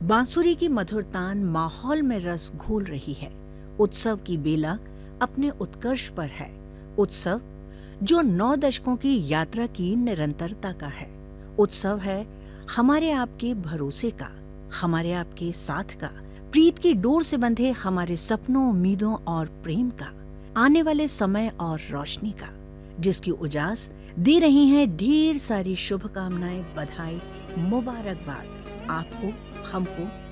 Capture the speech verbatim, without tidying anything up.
बांसुरी की मधुर तान माहौल में रस घोल रही है। उत्सव की बेला अपने उत्कर्ष पर है। उत्सव जो नौ दशकों की यात्रा की निरंतरता का है। उत्सव है हमारे आपके भरोसे का, हमारे आपके साथ का, प्रीत की डोर से बंधे हमारे सपनों, उम्मीदों और प्रेम का, आने वाले समय और रोशनी का, जिसकी उजास दे रही हैं ढेर सारी शुभकामनाएं, बधाई, मुबारकबाद आपको, हमको